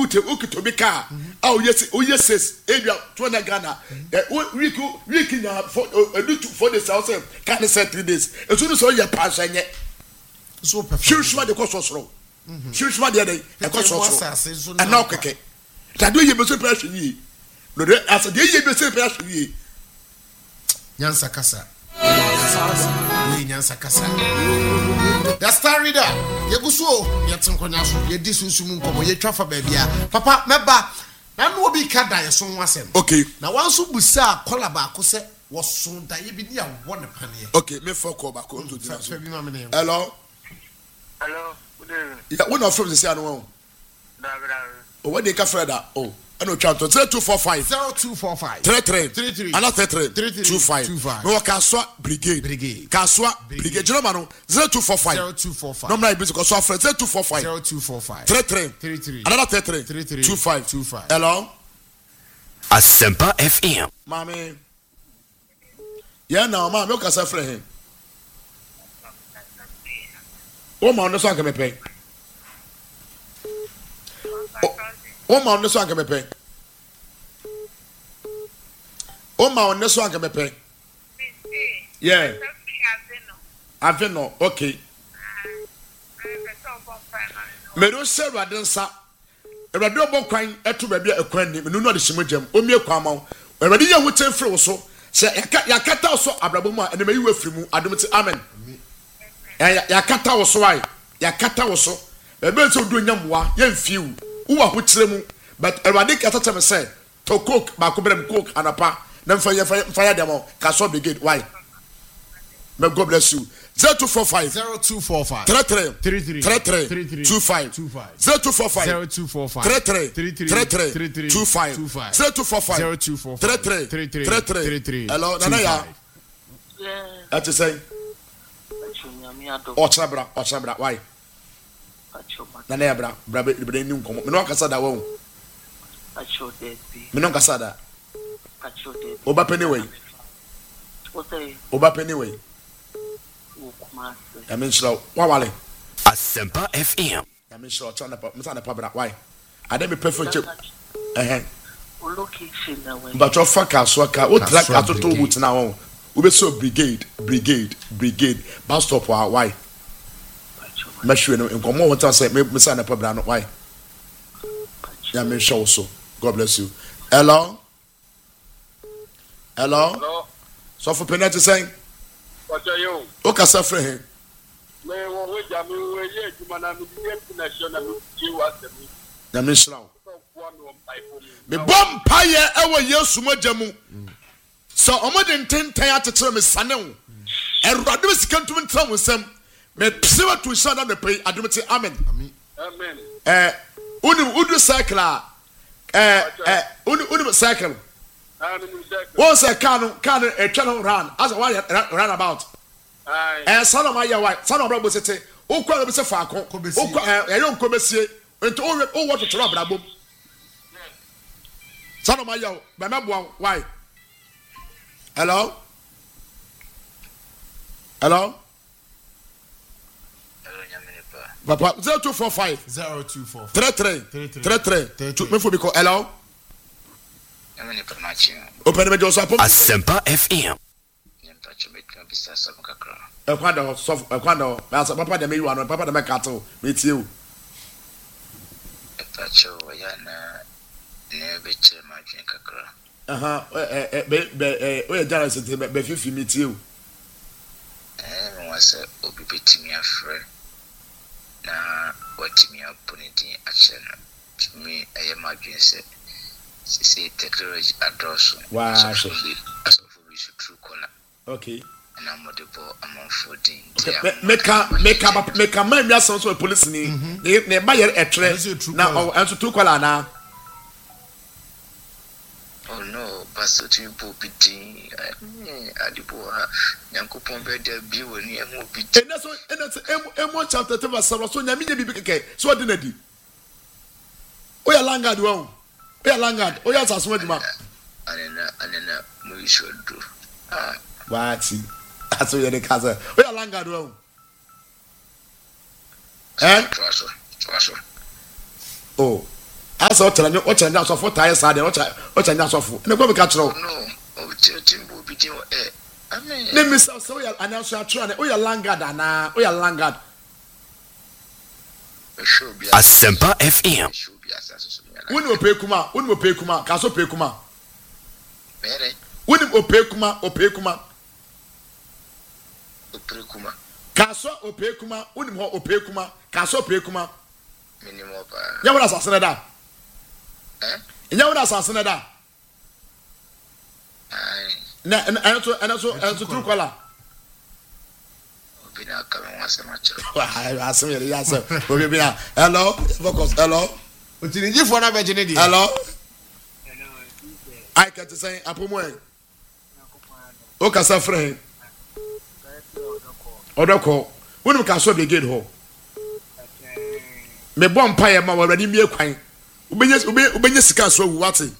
ukito be car. Oh yes, area 20 Ghana. Week for the south, can say 3 days. As soon as all your pass and yet. So sure the cost was wrong. Sure the other, a cost was wrong. And now, okay. That do you be pressure ye. No, as a day you be pressure ye. Nyansa Kasa. The Star Reader, Yaguso, Yatsunkonasu, Yadisumun, Yatrafa baby. Papa, Meba, that will be Kada, so wasn't. Okay. Now, once who Busa, Colaba, Cose, was soon Diabetes, one penny. Okay, me for call back on to the hello. Hello, good evening. Yeah, one of from the Siano. What they can further? Oh. I know chapter 0245 0245 33 another 33 25 no Kaswa brigade Kaswa brigade Germano 0245 number is because of 0245 33 another 33 25 hello Asempa FM mami yeah now mami o kasa frɛ him o ma no so anka me pɛ o ma on so anka mepe o ma on so anka mepe yeah aveno okay me do se radensa ewade obokwan eto ba bia ekwan ni me no de simojam o mie kwa ma ewade ye hu temfre wo so se yakata so abrabo mu a ene me yiwa firi mu adomti amen yakata wo so ai yakata wo so ebe se odu nyamwa ye mfiu uwa hutremu but erade katata me say to cook ba ko brem cook anapa na mfa demo Kaswa brigade why may God bless you 0245 33 25 0245 33 25 0245 33 hello nana ya at say Ochabra why nana ya bra be ni nkomo me no kasa da wo me no kasa da oba penny I mean slow wale Asempa FM I mean slow chana pa bra why I dey be perfect location na we but of Kaswa ka o track atoto boot na wo we be so brigade bus stop why Meshu no nkomo won say me say na pabra no why ya me show so God bless you hello so for penalty saying what are you o ka sa frɛ he me wo we ja me we ye juma na me di national me ji wa se me ya me shraw me bom paye ewo Yesu mojamu so omode ntenten atetere me sane wo erade me sikantum ntra wo sam me psewa to shada me pay adomte amen udu cycle udu cycle one say can a channel run as why run about son of my why son of brabo sete o kwa be se fa akon o kwa yon ko besie ento o what to trouble abom son of my yaw be mebo why hello Papa 0245 33 me for because hello open me just up Asempa FM ekwado so ekwado asa papa de me you ano papa de me kato me tie o etacho ya na ne be che ma dwen kakra o ya jara sente be fifi me tie o mo wase obi betimi afre na watimi aponidi ache na me eye ma dwen se technology address wow so we should true corner okay na modebo among fooding make a man ya so police ni ne ba yer etre na o enso true corner na oh no pastor to popiti adibo ha yankopon be da bi woni emu bi emo chapter 3 verse 7 so nyame bi keke so ordinary o ya langard wo o ya langard o ya saso aduma anena mo ishodo wati aso ye de kaza o ya langard wo traso oh asa o tell o change so for tire side o change so for na go be catch no o timbo bi din amen ne mi so ya announce atro na o ya langard ana o ya langard Asempa FM. Woni ope kuma ka so pe kuma mere woni ope kuma ka so ope kuma woni ho ope kuma ka so ope kuma minimum pa ya wona asase na da ya wona asase na da na anaso true caller obina ka me wase macho asem yere ya se obina hello focus hello Otiniji for na beje ne di. Hello. I can say apomo en. O ka sa frɛ. Odoko. Wonu ka so be gate ho. Me bom pa ye ma wawani mie kwan. Ubenye sika so wu wate.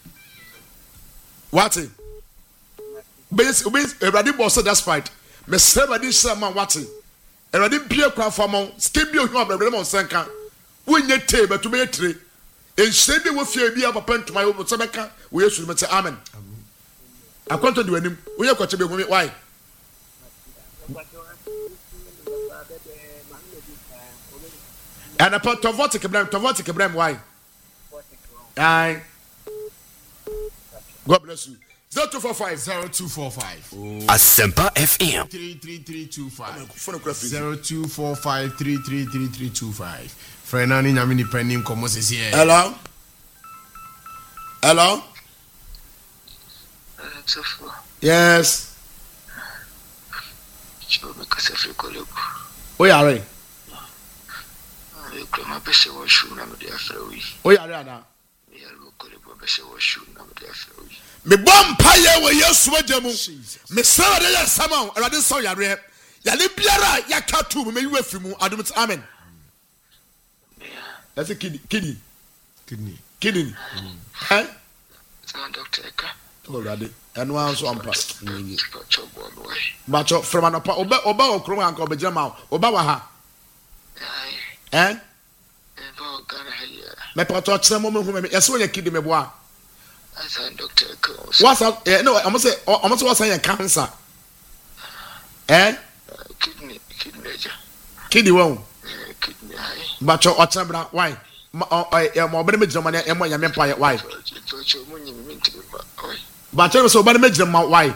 Wate. Ubenye everybody boss that fight. Me everybody say man wate. Everybody bie kwan for mon. Skin bi ohun abrabere mon senka. Wonye te beto be tre enhyɛ bi wo fie bi papa ntoma wo so beka wo Yesu me say amen akonto de wanim wo ye kwache be humi why ana pa tovotic brem why ai God bless you 0245 Asempa FM 33325 0245 Frenani nyamini penny komo sisi hello yes chobe kasafri kolebo o yare klama beshe wo shu na me de afrawi o yare ana ya lo kolebo beshe wo shu na me de afrawi me bom paye wo Yesu ajamu me saw de ya sama awade so yare yale biara yakatu me yiwa fimu adum amen that's a kidney eh doctor eka already enu anso ampa nyinyi chobo boy bacho from anapa oba okrom anka obejama oba wa ha eh ba gana haya me pato kire mo hu me yeso nya kidney me boa asa doctor eka what's up no I'm say what's your cancer kidney won bacho ochebra why mo obere me jirama na emo yame pa why bacho so obere me jirama why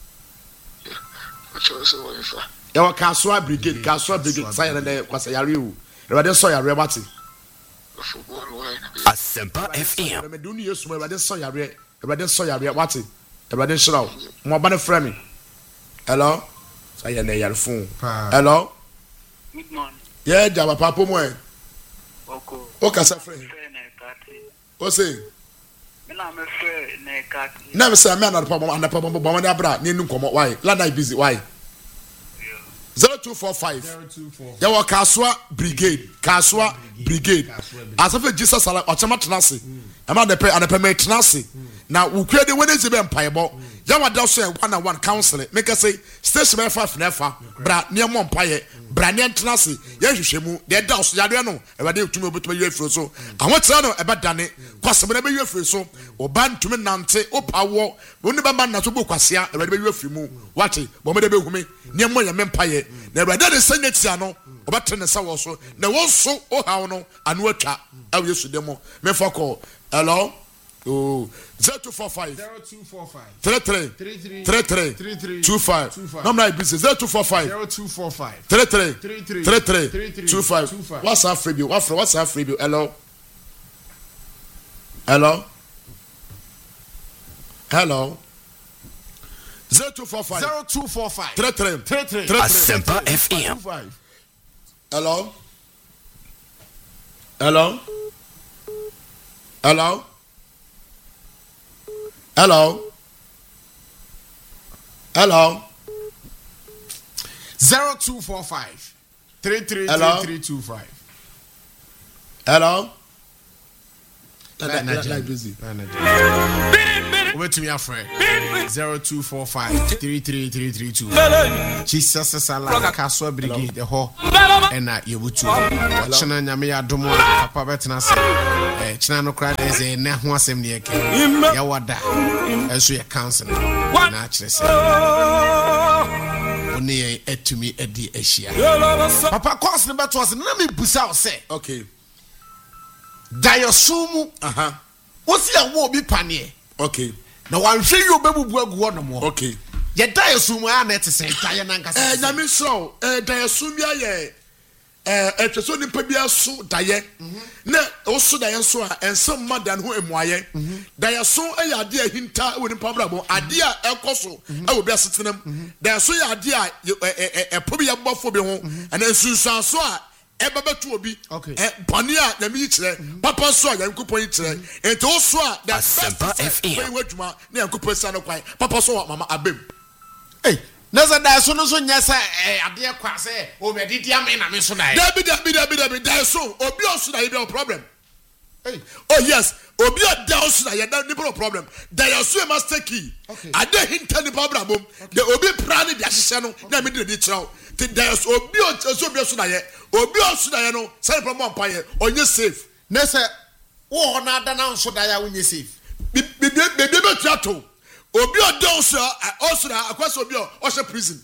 ya kaswa brigade say na kwasa yare o ewade so yare bati Asempa FM me dunu Yesu ewade so yare bati ewade shiraw mo ba ne frɛ me hello say na yare phone hello good morning yeah jaba papo mo oko o ka sa frɛ o say me na me frɛ na kati na me say me na papo mo na bra ni nu komo why la na busy why 0245 ya wa kaswa brigade asafe Jesus sala ochema tenase ama de pe me tenase na ukwe de Wednesday be mpaebo ya wa da so 1-on-1 counseling make say station 5 na fa bra ne mo mpaye bra ne tenase ya hwehwemu de da so ya de no e ba de tumi obetuma yu afiro so ahotira no e ba dane kwasem na be yu afiro so oba ntumi nante opawo woni ba man na so bo kwasea e ba de yu afimu wate bo me de be humi ne mo ya me mpaye na e ba de senyetia no oba tene sa wo so na wo so o hawo no anu atwa awu Yesu demo me fa call hello oh 0245 33 25 number is 0245 33 25 what's our free bill hello 0245 33 Asempa FM hello Hello 0245 333325 hello Nigeria. busy wait me a friend 0245333332 Jesus Sala Castle Brigade the ho and Yabutu China Nyame Adomo Papa Betna say China no cry is a Nahu Assembly Yawada as we are counseling naturally say only to me at the Asia Papa course number was Nami Busa say okay Diasumu what's your war be panier okay now I'm sure you baby one more okay ye Diasumu are net to say Diananka Nami so Diasumia ye etweso nipa bia so daye na oso daye so a ensem madan ho emuaye daye so ayade ahinta we nipa brabo ade a ekoso e wo bia setenam daye so ya ade a epobi ya bofo bi ho ana nsunsan so a ebabetu obi bani a na mi kire papa so a yankopon yi kire ento so a da Asempa FM we wadwuma na yankopon sa no kwai papa so mama abem hey Nasa da so no so nyasa ade kwa se o be didi am na me so na Dabi da so obi osu na you problem. Hey. Oh yes, obi o da osu na you no problem. There so e must take key. Ade hinta ni problem bom. The obi plan di ahihye no na me di chiraw. There so obi osu na ye. Obi osu na ye no say problem pa ye onye safe. Nasa wo na da na so da ya onye safe. Be betuato. Obi odonso osura akwase obi o hye prison.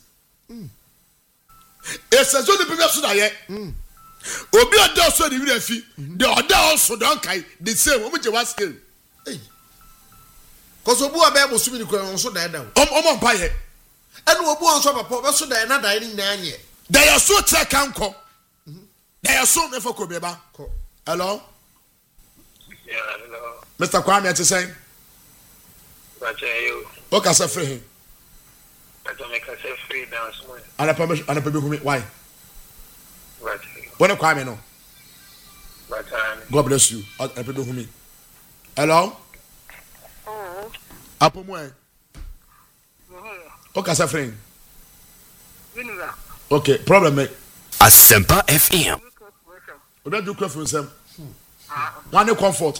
Esezo ni people so na ye. Obi odonso ni wira fi. The other also don kai the same omo je one scale. Cause obu abe mo sumi ni ko so da da. Omo mpa ye. Enu obu onso papa be so da na da ni na anye. There are so check anko. There are so me for ko beba. Hello? Yeah, hello. Mr. Kwame at say. What can I say for him? I don't make myself free now. And I permission and I permission why? But When I Kwame no. but God bless you. I permission me. Hello? Apo mo. What can I say for him? Okay, problem me. Asempa FM. We don't do close for him. One comfort.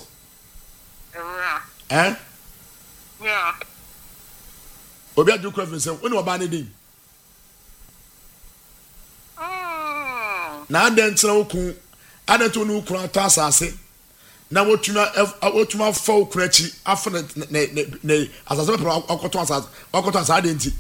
Eh? yeah. Obi adu kura finsem woni oba ne din na adan tsena okun adan to no okun ata asase na wotuma fa okun achi afa ne asase pe akoto asase adan ti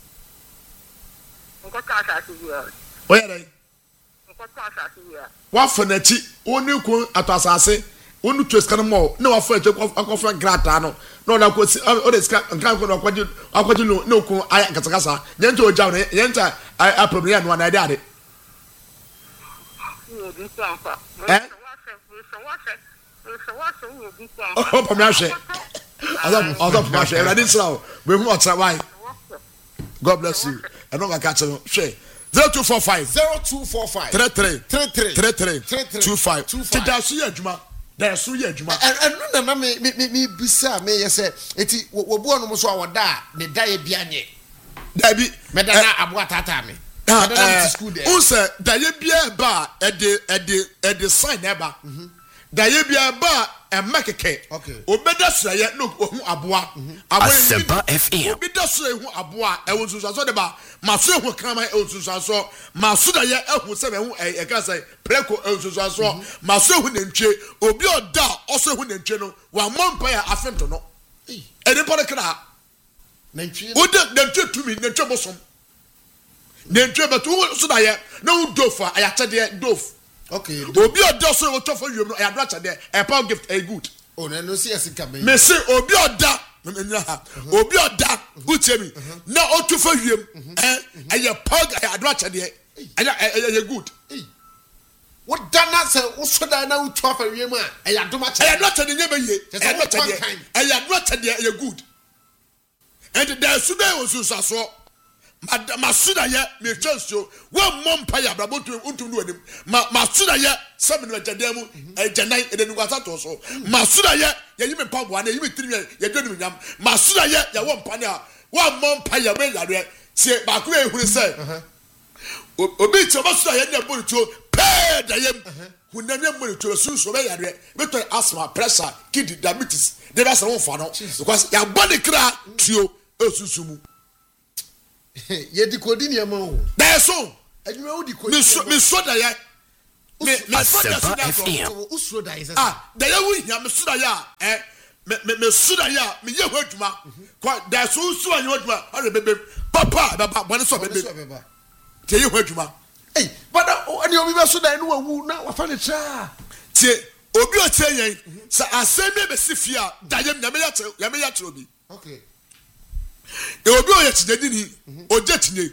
Nkoto asase ya oya dai nkoto asase ya wa fa na chi oni okun ato asase onu tweskan mo na wa fa akofa grata no no na ko si o de ska nkan ko no akwaji no okun aya katakasa nyenta oja no nyenta a problem ya no na ade ade oh pa me ahwe azap ma ahwe ready slow we hu otra why God bless you and no ga catch no hwe 0245 33 25 tidasu ya adwuma da so ya adwuma enu na me bisa me yese eti wo bu onu so awoda ne da ye bianye da bi me da na aboa tata me unse da ye bia ba ede sign eba da ye bia ba emakeke obeda sraye no ohu aboa Asempa FM obeda sraye hu aboa e wonsunso so de ba maso ehu kama e wonsunso so maso da ye ehu se be hu e ka say preko e wonsunso so maso ehu nantwe obi oda oso ehu nantwe no wa mompa ya afento no e de pore kra nantwe oda nantwe tumi nantwe bosom nantwe beto so da ye na udofa ayatade dof okay obi oda so wo tofo wiem no ayadra chade e power gift a good oh na no see asika be me say obi oda mennya ha obi oda utemi na otofo wiem aye power ayadra chade aye good what dana say wo so da na utofo wiem a ayadoma chade ayadra chade nye be ye ayadra chade aye good and there should be also so masuda ye me chanso wo mompa ya brabotu untum no anim masuda ye seven no jademu janan edenu kwasa to so masuda ye yimi pabo na yimi tiri ye donu nyam masuda ye ya wo mpa ne a wo mompa ya be yare se ba ko ehuru se obi che masuda ye na boruto pe dayem hunanya money to sunso be yare beto asthma pressure kidney diabetes they be say won fa no because ya body kra tuo osusumu ye di kodi ne ma o da so adwuma wo di kodi me so da ya me so da so FM. usro da is da ya wu nya me so da ya me so da ya me ye ho adwuma kwa da so so anya adwuma ore bebe papa baba bone so bebe te ye ho adwuma hey but ani obi be so da no wawu na wa fa ne tra tie obi o tie yen sa asemi be sifia da yem na me ya tro obi okay obi o ye tinedini oje tinye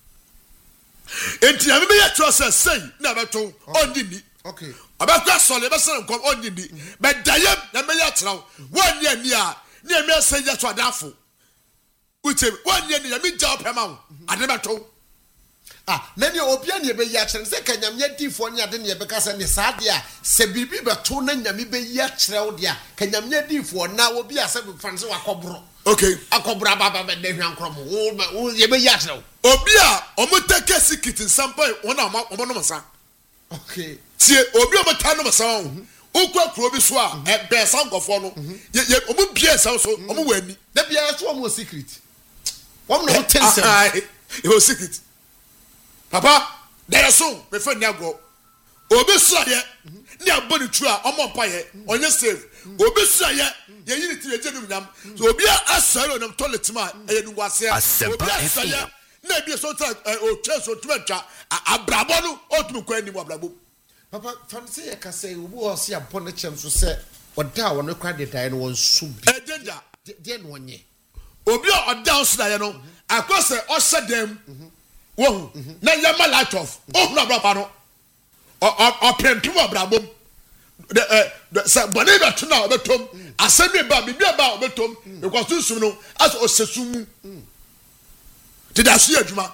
enti na me ya tro say na beto onyi okay abakwa sole be say nkom onyi ni be da yem na me ya tro won ye ni a na me say ya to adafo uche won ye ni ya me ja opema wo ade beto na ne obi an ye be ya kire se kanyamye difo ne ade ne be ka se ne saade a se bibi beto na nyame be ya kire wo de a kanyamye difo na obi a se fanse wakobro okay akobra baba be de hwankrom wo ye be ya kire wo obi a omuteke sikiti sampa wona omo no masa okay tie obi omata no masa wo ukwa kuro bi so a be sankofo no ye omo bie sa so omo wani da bia so omo secret wo no tense it was secret papa there so me fa niago obi so ye ni aboni tu a omo pa ye onye save obi so ye ye yiri ti eje dum nyam so obi asaro na toilet ma ye nu wase obi asaya na bi so ta o cheso tumetwa abrabo no otum kwa ni mo abrabo papa fancy ye ka say obi o se abon na chem so se oda wo no kwa de dai no won su bi danger de no onye obi o oda so da ye no akose o sedem wo na yama light off o na braba no o prentu abrabom the sa bone be to na obetom asemi ba bibi ba obetom because susum no as o sesumu did I see adwuma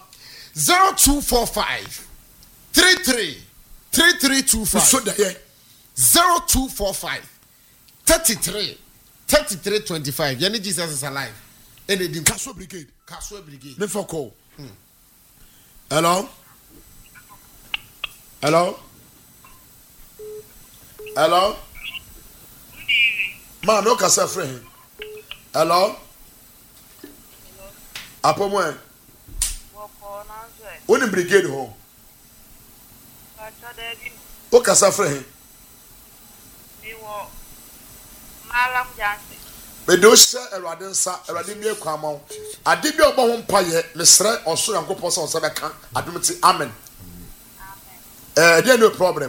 0245 33 3325 so da ye 0245 33 3325 yani Jesus is alive and the Castle Brigade me for call hello man no kasa friend hello apomo woni brigade ho o kasa friend Malam Jansi. me do se erade nsa erade bi ekwama ade bi obo ho mpaye mesre oso yankopɔ se o beka adomti amen there no problem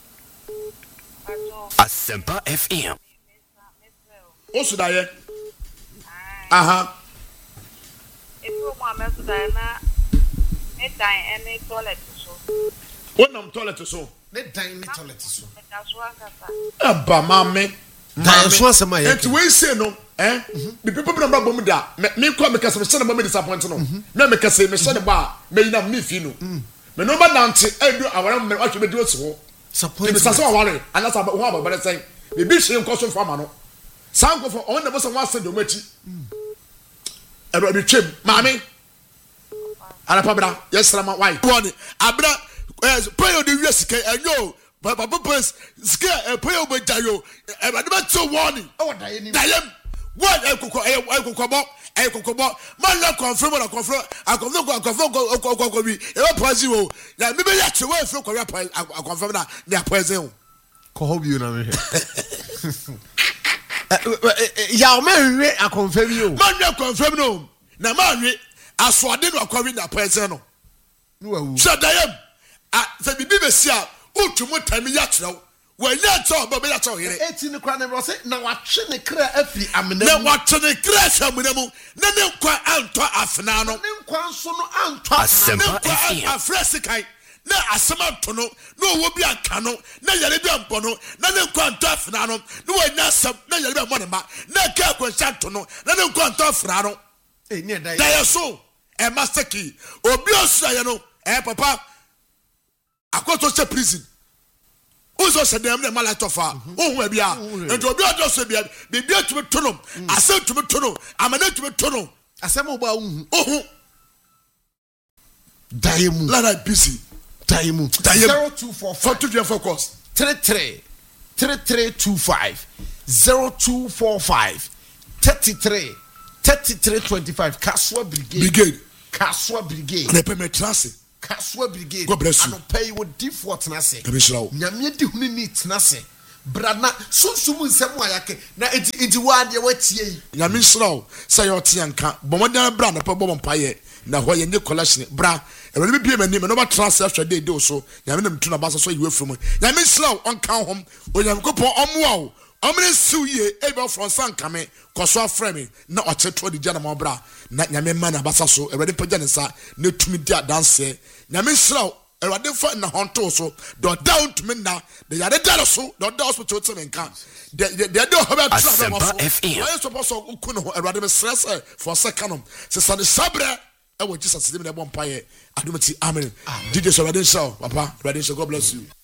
Asempa FM. oso da ye aha Efu mo amesu da na me dan ene toilet so. wonam toilet so ne dan ne toilet so Me ka so akasa. aba mame dan so asema ye enti we say no the people be number bom da me kwa me kase me se na bom disappoint no na me kase me se ne ba me yina me fi no me no ba nante edu awara me wa hwe be do si ho disappoint me sase wa ware anasa ho aba bare sen me bi hwe nko so fa ma no sanko fo on na bo se wa se do machi ero bi twem maame ala pabra yes rama why one abra pay the risk enyo papa purpose scare pay obo jayo e ba de to warning oh da ye ni dayem what ekokobo man la confirm I confirm bi e wa poison o ya me be ya che wa feel ko ya confirm na they are poison ko hope you na me ya o me a confirm you man ya confirm no na man we asode no akwa na poison no no wawu so dayem se bibi be sia utumu tami ya chew wanya to ba be ya chew here eti ne kwa ne bro se na wa twe ne kra afiri amena na wa twe ne kra afiri mu na ne nkwa anto afena no ne nkwa nso no anto Asempa FM. afresi kai na asema to no na owo bi aka no na yare bi ampo no na ne nkwa anto afena no na wanya asem na yare bi ampo ne ma na ka kwensha to no na ne nkwa anto afena no ne da da yeso e master key obi osuaye no papa akoto se prison uzo se dem na mala tofa ohun bia ento obi odo se bia bibia tumi tono ase tumi tono amana tumi tono asem oba ohun ohun daemu la busy Daimu 0245 focus 3325 0245 3325 Kaswa Brigade Kaswa Brigade and pay me trust Kaswa Brigade God bless you and pay with default nase kabishrawo nyame di huni ni nase brana sunsumu nsɛm ayake na enti wa de watie nyame shrawo say your tianka bomodan bra na pa bom paye na ho ye ne collection bra e be bia mani me no ba transfer hwɛ de so nyame nam tu na ba so yiwe from nyame shrawo on kan hom onyam kopon omoa o omre siuye e be from sankame koso aframe na ocheto de jana ma bra na nyame ma na basa so e be pagya ne sa na tumi dia dance nyame shrawo Erade fa na honto so do down to me na the yade dalo so do down hospital to me nka the do hobe tra mo so why suppose ku no erade me stress for second se sa de sabre e wo Jesus dem na bompa ye adomati amen DJ so erade show papa erade show God bless you.